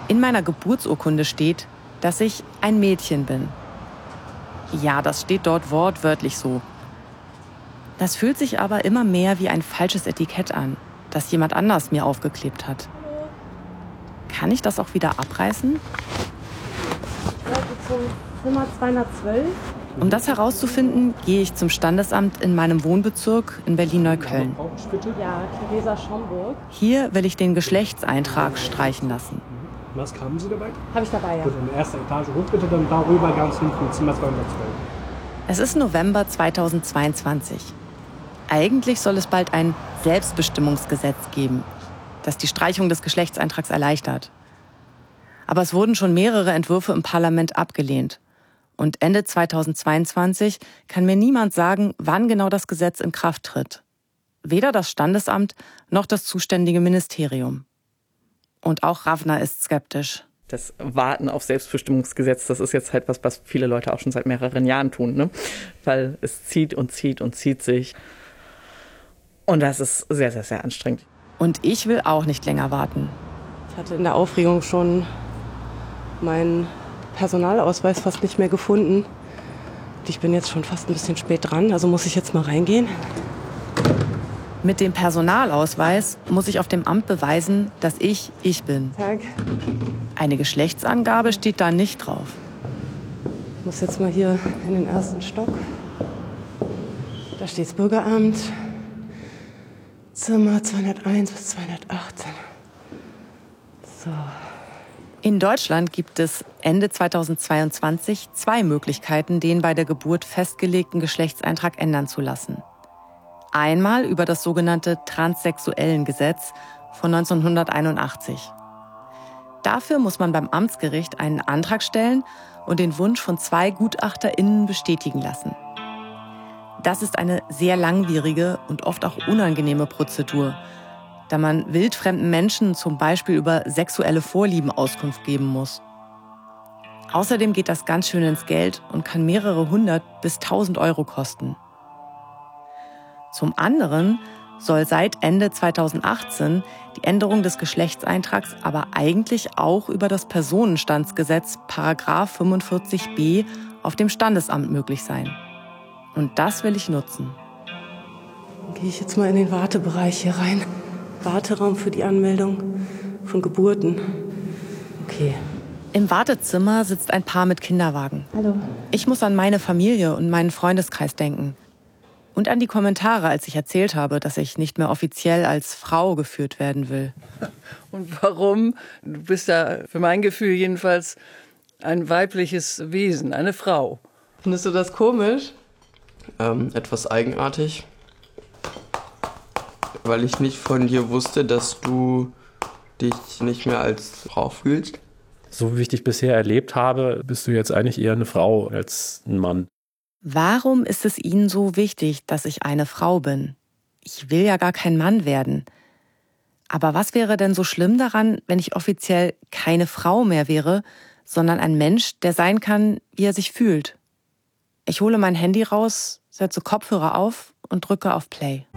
In meiner Geburtsurkunde steht, dass ich ein Mädchen bin. Ja, das steht dort wortwörtlich so. Das fühlt sich aber immer mehr wie ein falsches Etikett an, das jemand anders mir aufgeklebt hat. Kann ich das auch wieder abreißen? Zum Zimmer 212. Um das herauszufinden, gehe ich zum Standesamt in meinem Wohnbezirk in Berlin-Neukölln. Ja, Theresa Schomburg. Hier will ich den Geschlechtseintrag streichen lassen. Was haben Sie dabei? Habe ich dabei, ja. Gut, in der ersten Etage hoch bitte, dann darüber ganz hinten, Zimmer 212. Es ist November 2022. Eigentlich soll es bald ein Selbstbestimmungsgesetz geben, das die Streichung des Geschlechtseintrags erleichtert. Aber es wurden schon mehrere Entwürfe im Parlament abgelehnt. Und Ende 2022 kann mir niemand sagen, wann genau das Gesetz in Kraft tritt. Weder das Standesamt noch das zuständige Ministerium. Und auch Ravna ist skeptisch. Das Warten auf Selbstbestimmungsgesetz, das ist jetzt halt was viele Leute auch schon seit mehreren Jahren tun, ne? Weil es zieht und zieht und zieht sich. Und das ist sehr, sehr, sehr anstrengend. Und ich will auch nicht länger warten. Ich hatte in der Aufregung schon meinen Personalausweis fast nicht mehr gefunden. Ich bin jetzt schon fast ein bisschen spät dran, also muss ich jetzt mal reingehen. Mit dem Personalausweis muss ich auf dem Amt beweisen, dass ich bin. Tag. Eine Geschlechtsangabe steht da nicht drauf. Ich muss jetzt mal hier in den ersten Stock. Da steht das Bürgeramt. Zimmer 201 bis 218. So. In Deutschland gibt es Ende 2022 2 Möglichkeiten, den bei der Geburt festgelegten Geschlechtseintrag ändern zu lassen. Einmal über das sogenannte Transsexuellengesetz von 1981. Dafür muss man beim Amtsgericht einen Antrag stellen und den Wunsch von 2 GutachterInnen bestätigen lassen. Das ist eine sehr langwierige und oft auch unangenehme Prozedur, da man wildfremden Menschen zum Beispiel über sexuelle Vorlieben Auskunft geben muss. Außerdem geht das ganz schön ins Geld und kann mehrere hundert bis 1.000 Euro kosten. Zum anderen soll seit Ende 2018 die Änderung des Geschlechtseintrags aber eigentlich auch über das Personenstandsgesetz § 45b auf dem Standesamt möglich sein. Und das will ich nutzen. Dann gehe ich jetzt mal in den Wartebereich hier rein. Warteraum für die Anmeldung von Geburten. Okay. Im Wartezimmer sitzt ein Paar mit Kinderwagen. Hallo. Ich muss an meine Familie und meinen Freundeskreis denken. Und an die Kommentare, als ich erzählt habe, dass ich nicht mehr offiziell als Frau geführt werden will. Und warum? Du bist ja für mein Gefühl jedenfalls ein weibliches Wesen, eine Frau. Findest du das komisch? Etwas eigenartig, weil ich nicht von dir wusste, dass du dich nicht mehr als Frau fühlst. So wie ich dich bisher erlebt habe, bist du jetzt eigentlich eher eine Frau als ein Mann. Warum ist es Ihnen so wichtig, dass ich eine Frau bin? Ich will ja gar kein Mann werden. Aber was wäre denn so schlimm daran, wenn ich offiziell keine Frau mehr wäre, sondern ein Mensch, der sein kann, wie er sich fühlt? Ich hole mein Handy raus, setze Kopfhörer auf und drücke auf Play.